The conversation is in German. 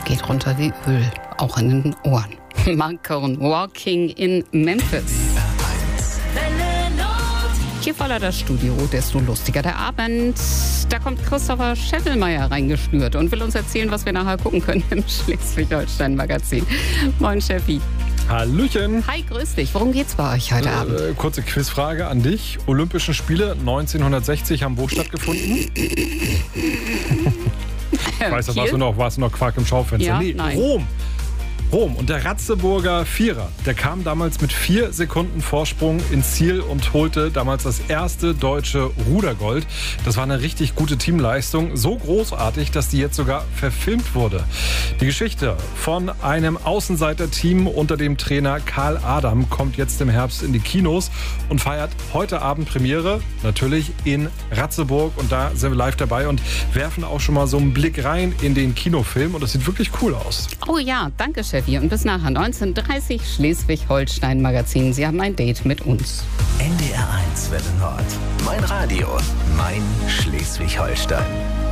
geht runter wie Öl, auch in den Ohren. Mark Cohn, Walking in Memphis. Je voller das Studio, desto lustiger der Abend. Da kommt Christopher Scheffelmeier reingeschnürt und will uns erzählen, was wir nachher gucken können im Schleswig-Holstein-Magazin. Moin, Steffi. Hallöchen. Hi, grüß dich. Worum geht's bei euch heute Abend? Kurze Quizfrage an dich. Olympischen Spiele 1960 haben wo stattgefunden? Ich weiß, da warst du noch Quark im Schaufenster. Ja, Nee, nein. Rom. Und der Ratzeburger Vierer, der kam damals mit 4 Sekunden Vorsprung ins Ziel und holte damals das erste deutsche Rudergold. Das war eine richtig gute Teamleistung. So großartig, dass die jetzt sogar verfilmt wurde. Die Geschichte von einem Außenseiter-Team unter dem Trainer Karl Adam kommt jetzt im Herbst in die Kinos und feiert heute Abend Premiere. Natürlich in Ratzeburg. Und da sind wir live dabei und werfen auch schon mal so einen Blick rein in den Kinofilm. Und das sieht wirklich cool aus. Oh ja, danke, Steffi. Und bis nachher 19:30 Schleswig-Holstein-Magazin. Sie haben ein Date mit uns. NDR 1 Welle Nord. Mein Radio, mein Schleswig-Holstein.